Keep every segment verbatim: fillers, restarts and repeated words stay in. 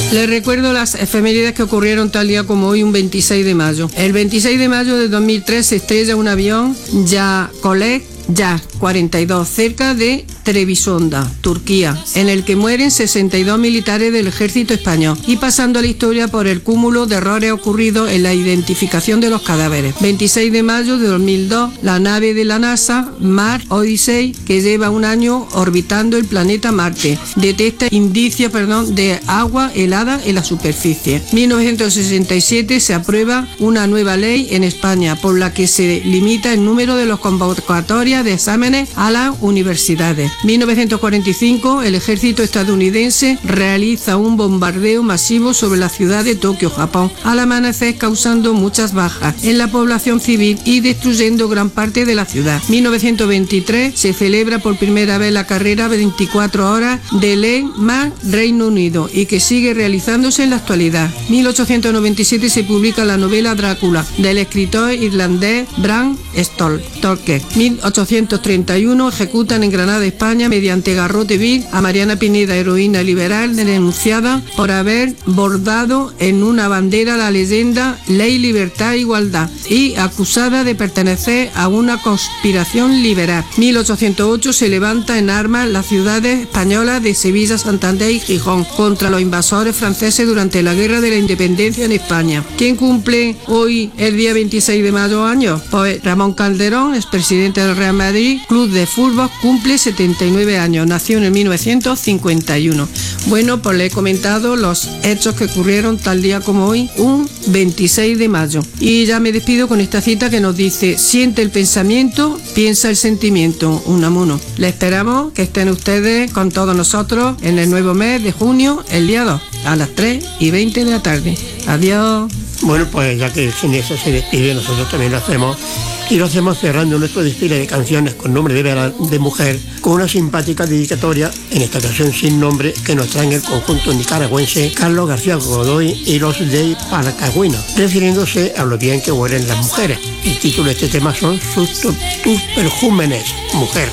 Les recuerdo las efemérides que ocurrieron tal día como hoy, un veintiséis de mayo. El veintiséis de mayo de dos mil tres se estrella un avión Yakolek Ya cuarenta y dos cerca de Trebisonda, Turquía, en el que mueren sesenta y dos militares del ejército español, y pasando a la historia por el cúmulo de errores ocurridos en la identificación de los cadáveres. veintiséis de mayo de dos mil dos, la nave de la NASA, Mars Odyssey, que lleva un año orbitando el planeta Marte, detecta indicios perdón, de agua helada en la superficie. mil novecientos sesenta y siete se aprueba una nueva ley en España por la que se limita el número de los convocatorias de exámenes a las universidades. mil novecientos cuarenta y cinco, el ejército estadounidense realiza un bombardeo masivo sobre la ciudad de Tokio, Japón, al amanecer, causando muchas bajas en la población civil y destruyendo gran parte de la ciudad. mil novecientos veintitrés se celebra por primera vez la carrera veinticuatro horas de Le Mans, Reino Unido, y que sigue realizándose en la actualidad. mil ochocientos noventa y siete se publica la novela Drácula del escritor irlandés Bram Stoker. mil ochocientos treinta y uno ejecutan en Granada, España, mediante garrote vil a Mariana Pineda, heroína liberal denunciada por haber bordado en una bandera la leyenda Ley, Libertad e Igualdad y acusada de pertenecer a una conspiración liberal. mil ochocientos ocho se levanta en armas las ciudades españolas de Sevilla, Santander y Gijón contra los invasores franceses durante la Guerra de la Independencia en España. ¿Quién cumple hoy el día veintiséis de mayo años? Pues Ramón Calderón, expresidente del Real Madrid Club de Fútbol, cumple setenta y nueve años, nació en mil novecientos cincuenta y uno. Bueno, pues le he comentado los hechos que ocurrieron tal día como hoy, un veintiséis de mayo. Y ya me despido con esta cita que nos dice: siente el pensamiento, piensa el sentimiento. Unamuno. Le esperamos que estén ustedes con todos nosotros en el nuevo mes de junio, el día dos, a las tres y veinte de la tarde. Adiós. Bueno, pues ya que sin eso se despide, nosotros también lo hacemos. Y lo hacemos cerrando nuestro desfile de canciones con nombre de, vera, de mujer, con una simpática dedicatoria, en esta ocasión sin nombre, que nos traen el conjunto nicaragüense Carlos García Godoy y los de Palacagüino, refiriéndose a lo bien que huelen las mujeres. El título de este tema son Sus tus perjúmenes, mujer.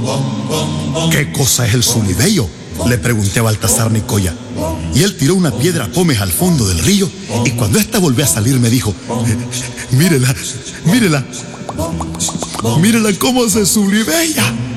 ¿Qué cosa es el sulibello?, le pregunté a Baltasar Nicoya. Y él tiró una piedra a Pómez al fondo del río, y cuando ésta volvió a salir me dijo: mírela, mírela, mírela cómo se sulibella.